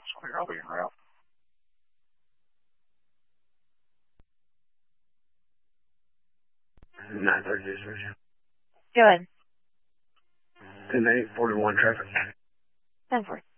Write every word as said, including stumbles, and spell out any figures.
So here, I'll be en route. nine thirty is Virginia. Go ahead. ten eight forty-one traffic. ten four.